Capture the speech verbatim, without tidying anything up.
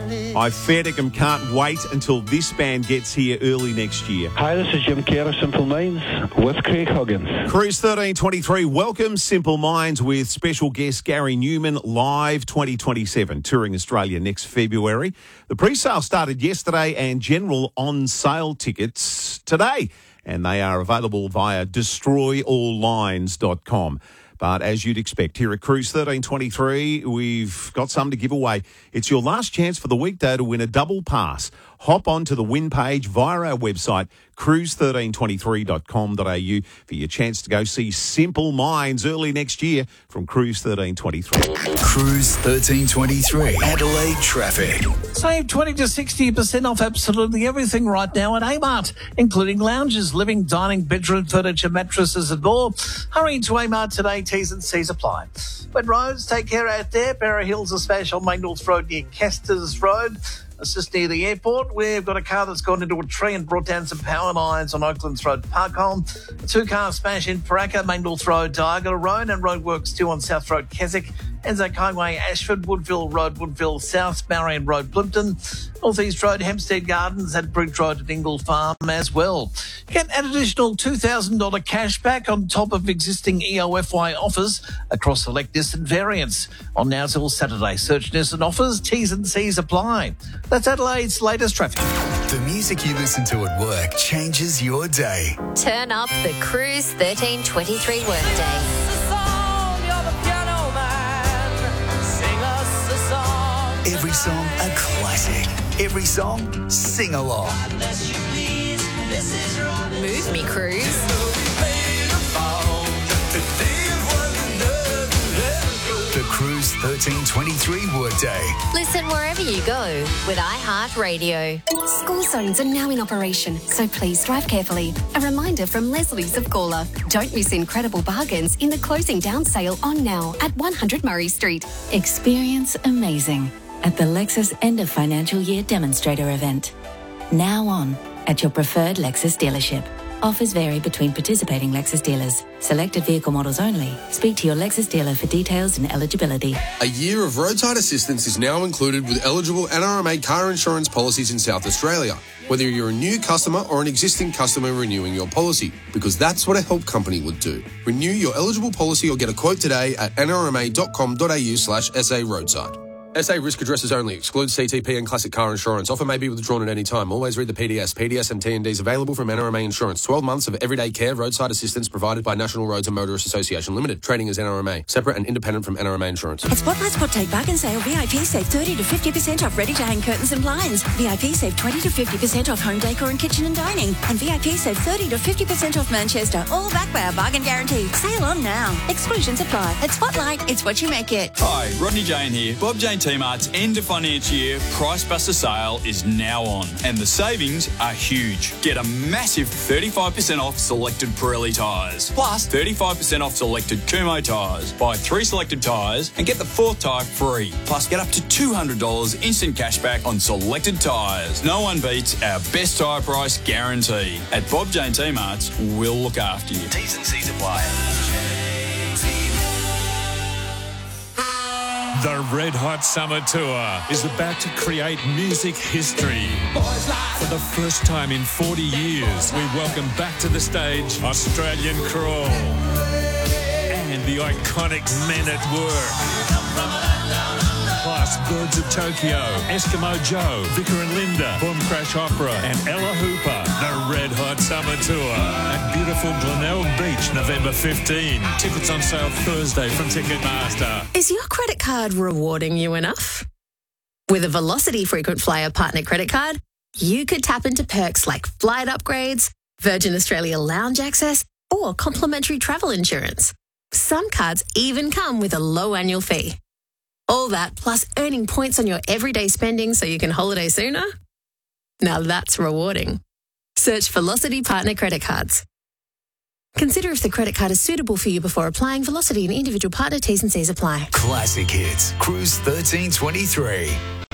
I fair dinkum can't wait until this band gets here early next year. Hi, this is Jim Kerr of Simple Minds with Craig Huggins. Cruise thirteen twenty-three, welcome Simple Minds with special guest Gary Newman, live twenty twenty-seven, touring Australia next February. The pre-sale started yesterday and general on-sale tickets today, and they are available via destroy all lines dot com. But as you'd expect, here at Cruise thirteen twenty-three, we've got some to give away. It's your last chance for the weekday to win a double pass. Hop onto the win page via our website, cruise thirteen twenty-three dot com dot a u, for your chance to go see Simple Minds early next year from Cruise thirteen twenty-three. Cruise thirteen twenty-three, Adelaide traffic. Save twenty to sixty percent off absolutely everything right now at Amart, including lounges, living, dining, bedroom furniture, mattresses and more. Hurry into Amart today, T's and C's apply. But roads, take care out there. Barra Hills, a smash on Main North Road near Casters Road. It's just near the airport. We've got a car that's gone into a tree and brought down some power lines on Oaklands Road, Parkholm. A two-car smash in Paraka, Main North Road, Diagonal Road, and roadworks too on South Road, Keswick. Anzac Highway, Ashford, Woodville Road, Woodville South, Marion Road, Plimpton. North East Road, Hempstead Gardens, and Bridge Road at Ingle Farm as well. Get an additional two thousand dollars cash back on top of existing E O F Y offers across select Nissan variants. On now till Saturday. Search Nissan offers, T's and C's apply. That's Adelaide's latest traffic. The music you listen to at work changes your day. Turn up the Cruise thirteen twenty-three workday. Every song a classic. Every song, sing along. Move me, Cruise. The Cruise thirteen twenty-three workday. Listen wherever you go with iHeartRadio. School zones are now in operation, so please drive carefully. A reminder from Leslie's of Gawler. Don't miss incredible bargains in the closing down sale on now at one hundred Murray Street. Experience amazing at the Lexus End of Financial Year Demonstrator event. Now on at your preferred Lexus dealership. Offers vary between participating Lexus dealers. Selected vehicle models only. Speak to your Lexus dealer for details and eligibility. A year of roadside assistance is now included with eligible N R M A car insurance policies in South Australia, whether you're a new customer or an existing customer renewing your policy, because that's what a help company would do. Renew your eligible policy or get a quote today at n r m a dot com dot a u slash s a roadside. S A risk addresses only. Excludes C T P and classic car insurance. Offer may be withdrawn at any time. Always read the P D S. P D S and T and Ds available from N R M A Insurance. twelve months of everyday care, roadside assistance provided by National Roads and Motorists Association Limited. Trading as N R M A. Separate and independent from N R M A Insurance. At Spotlight Spot Take Bargain Sale, V I P save thirty to fifty percent off ready-to-hang curtains and blinds. V I P save twenty to fifty percent off home decor and kitchen and dining. And V I P save thirty to fifty percent off Manchester. All backed by our bargain guarantee. Sale on now. Exclusions apply. At Spotlight, it's what you make it. Hi, Rodney Jane here. Bob Jane T-Mart's end of financial year Price Buster sale is now on, and the savings are huge. Get a massive thirty-five percent off selected Pirelli tyres, plus thirty-five percent off selected Kumho tyres. Buy three selected tyres and get the fourth tyre free. Plus, get up to two hundred dollars instant cash back on selected tyres. No one beats our best tyre price guarantee. At Bob Jane T-Mart's, we'll look after you. T's and C's apply. The Red Hot Summer Tour is about to create music history. For the first time in forty years, we welcome back to the stage Australian Crawl and the iconic Men at Work. Plus, Birds of Tokyo, Eskimo Joe, Vicar and Linda, Boom Crash Opera, and Ella Hooper. The Red Hot Summer Tour at beautiful Glenelg Beach, November fifteenth. Tickets on sale Thursday from Ticketmaster. Is your credit card rewarding you enough? With a Velocity Frequent Flyer Partner Credit Card, you could tap into perks like flight upgrades, Virgin Australia lounge access, or complimentary travel insurance. Some cards even come with a low annual fee. All that plus earning points on your everyday spending so you can holiday sooner? Now that's rewarding. Search Velocity Partner Credit Cards. Consider if the credit card is suitable for you before applying. Velocity and individual partner T's and C's apply. Classic hits. Cruise thirteen twenty-three.